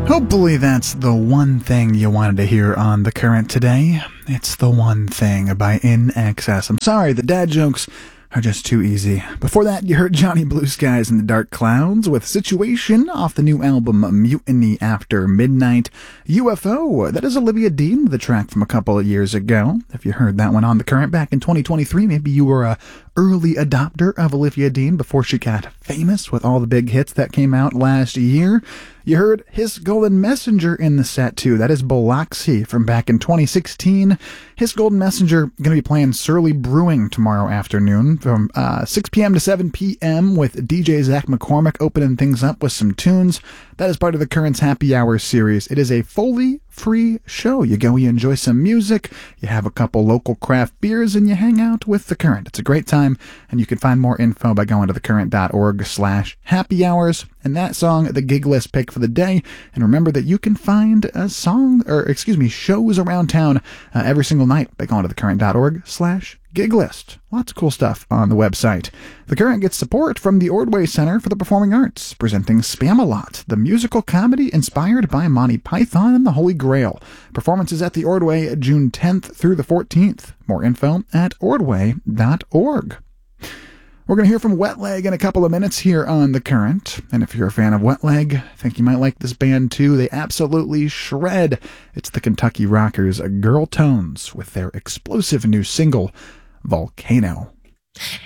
Hopefully that's the one thing you wanted to hear on The Current today. It's The One Thing by INXS. I'm sorry, the dad jokes are just too easy. Before that, you heard Johnny Blue Skies and the Dark Clouds with Situation off the new album Mutiny After Midnight. UFO, that is Olivia Dean, the track from a couple of years ago. If you heard that one on The Current back in 2023, maybe you were a early adopter of Olivia Dean before she got famous with all the big hits that came out last year. You heard His Golden Messenger in the set too. That is Biloxi from back in 2016. His Golden Messenger going to be playing Surly Brewing tomorrow afternoon from 6 p.m. to 7 p.m. with DJ Zach McCormick opening things up with some tunes. That is part of the Current's Happy Hour series. It is a fully free show. You go, you enjoy some music, you have a couple local craft beers, and you hang out with The Current. It's a great time, and you can find more info by going to thecurrent.org/happy hours. And that song, the gig list pick for the day. And remember that you can find shows around town every single night by going to thecurrent.org/gig list. Lots of cool stuff on the website. The Current gets support from the Ordway Center for the Performing Arts, presenting Spam-A-Lot, the musical comedy inspired by Monty Python and the Holy Grail. Performances at the Ordway June 10th through the 14th. More info at ordway.org. We're going to hear from Wet Leg in a couple of minutes here on The Current. And if you're a fan of Wet Leg, I think you might like this band too. They absolutely shred. It's the Kentucky Rockers, Girl Tones, with their explosive new single, Volcano.